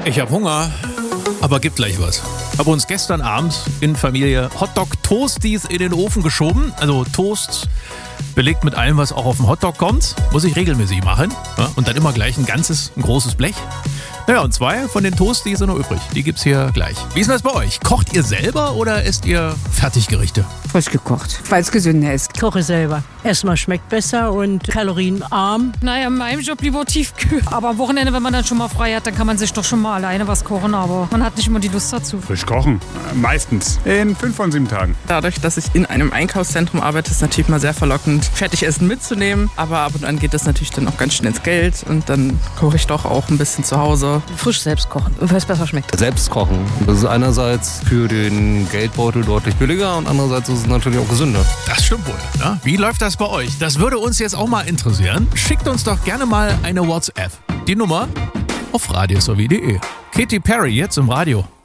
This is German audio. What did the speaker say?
Ich habe Hunger, aber gibt gleich was. Habe uns gestern Abend in Familie Hotdog-Toasties in den Ofen geschoben. Also Toast belegt mit allem, was auch auf den Hotdog kommt. Muss ich regelmäßig machen. Ja, und dann immer gleich ein großes Blech. Naja, und 2 von den Toasties sind noch übrig. Die gibt's hier gleich. Wie ist denn das bei euch? Kocht ihr selber oder esst ihr Fertiggerichte? Frisch gekocht, weil es gesünder ist. Ich koche selber. Erstmal schmeckt besser und kalorienarm. Naja, in meinem Job lieber Tiefkühl. Aber am Wochenende, wenn man dann schon mal frei hat, dann kann man sich doch schon mal alleine was kochen. Aber man hat nicht immer die Lust dazu. Frisch kochen, meistens. In 5 von 7 Tagen. Dadurch, dass ich in einem Einkaufszentrum arbeite, ist es natürlich mal sehr verlockend, Fertigessen mitzunehmen. Aber ab und an geht das natürlich dann auch ganz schnell ins Geld. Und dann koche ich doch auch ein bisschen zu Hause. Frisch selbst kochen, weil es besser schmeckt. Selbst kochen. Das ist einerseits für den Geldbeutel deutlich billiger und andererseits ist es natürlich auch gesünder. Das stimmt wohl. Ne? Wie läuft das bei euch? Das würde uns jetzt auch mal interessieren. Schickt uns doch gerne mal eine WhatsApp. Die Nummer auf radiosowie.de. Katy Perry jetzt im Radio.